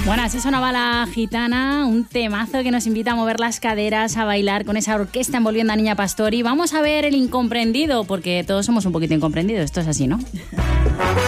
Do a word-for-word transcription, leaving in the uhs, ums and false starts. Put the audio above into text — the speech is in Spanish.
Bueno, así sonaba La Gitana, un temazo que nos invita a mover las caderas, a bailar con esa orquesta envolviendo a Niña Pastori. Vamos a ver El Incomprendido, porque todos somos un poquito incomprendidos, esto es así, ¿no?